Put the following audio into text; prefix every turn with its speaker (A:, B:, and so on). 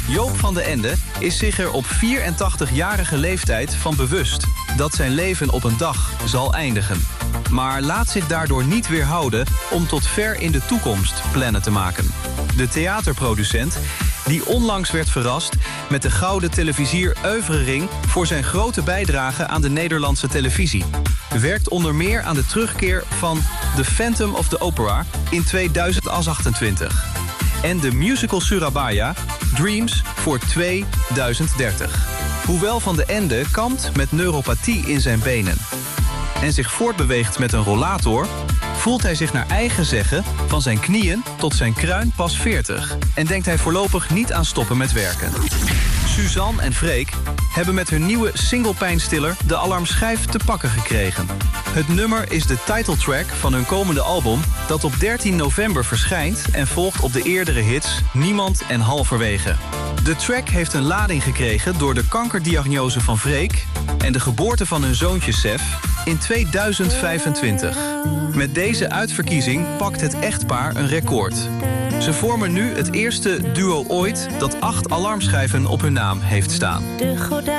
A: Joop van den Ende is zich er op 84-jarige leeftijd van bewust dat zijn leven op een dag zal eindigen. Maar laat zich daardoor niet weerhouden om tot ver in de toekomst plannen te maken. De theaterproducent, die onlangs werd verrast met de gouden televisier Oeuvrering voor zijn grote bijdrage aan de Nederlandse televisie, werkt onder meer aan de terugkeer van The Phantom of the Opera in 2028. En de musical Surabaya, Dreams, voor 2030. Hoewel Van den Ende kampt met neuropathie in zijn benen en zich voortbeweegt met een rollator, voelt hij zich naar eigen zeggen van zijn knieën tot zijn kruin pas 40. En denkt hij voorlopig niet aan stoppen met werken. Suzanne en Freek hebben met hun nieuwe singlepijnstiller de alarmschijf te pakken gekregen. Het nummer is de titeltrack van hun komende album dat op 13 november verschijnt en volgt op de eerdere hits Niemand en Halverwege. De track heeft een lading gekregen door de kankerdiagnose van Freek en de geboorte van hun zoontje Sef in 2025. Met deze uitverkiezing pakt het echtpaar een record. Ze vormen nu het eerste duo ooit dat 8 alarmschijven op hun naam heeft staan.